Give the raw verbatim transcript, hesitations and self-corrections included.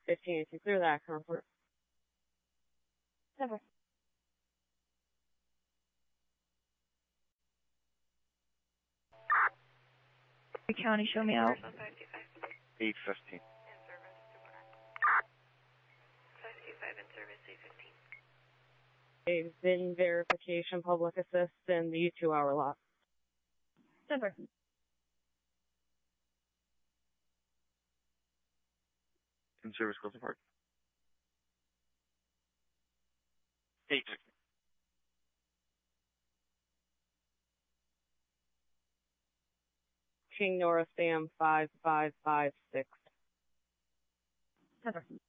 fifteen to clear that report. Never. County, show me out. eight fifteen. A V I N verification, public assist, and the two hour lock. Never. In service, Wilson Park. eight fifteen. King Norris Dam five five five six. Never.